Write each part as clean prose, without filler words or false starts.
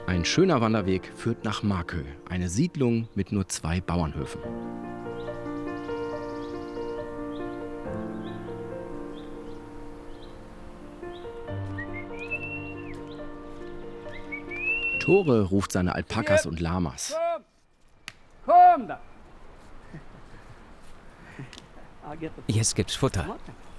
Ein schöner Wanderweg führt nach Markö, eine Siedlung mit nur 2 Bauernhöfen. Tore ruft seine Alpakas und Lamas. Komm da! Jetzt gibt's Futter.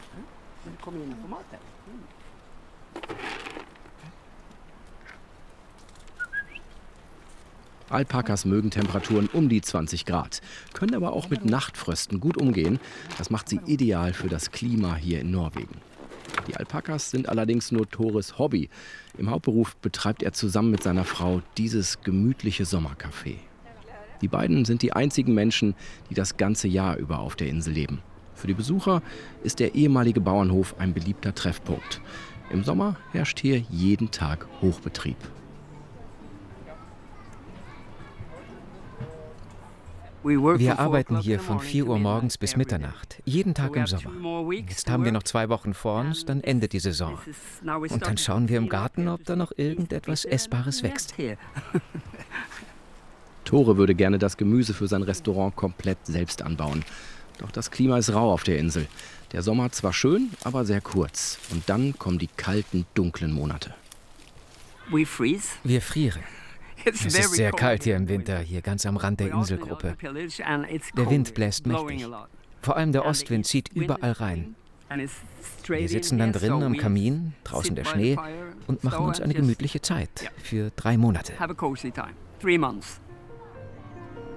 Alpakas mögen Temperaturen um die 20 Grad, können aber auch mit Nachtfrösten gut umgehen. Das macht sie ideal für das Klima hier in Norwegen. Die Alpakas sind allerdings nur Tores Hobby. Im Hauptberuf betreibt er zusammen mit seiner Frau dieses gemütliche Sommercafé. Die beiden sind die einzigen Menschen, die das ganze Jahr über auf der Insel leben. Für die Besucher ist der ehemalige Bauernhof ein beliebter Treffpunkt. Im Sommer herrscht hier jeden Tag Hochbetrieb. Wir arbeiten hier von 4 Uhr morgens bis Mitternacht, jeden Tag im Sommer. Jetzt haben wir noch 2 Wochen vor uns, dann endet die Saison. Und dann schauen wir im Garten, ob da noch irgendetwas Essbares wächst. Tore würde gerne das Gemüse für sein Restaurant komplett selbst anbauen. Doch das Klima ist rau auf der Insel. Der Sommer zwar schön, aber sehr kurz. Und dann kommen die kalten, dunklen Monate. Wir frieren. Es ist sehr kalt hier im Winter, hier ganz am Rand der Inselgruppe. Der Wind bläst mächtig. Vor allem der Ostwind zieht überall rein. Wir sitzen dann drin am Kamin, draußen der Schnee und machen uns eine gemütliche Zeit für 3 Monate.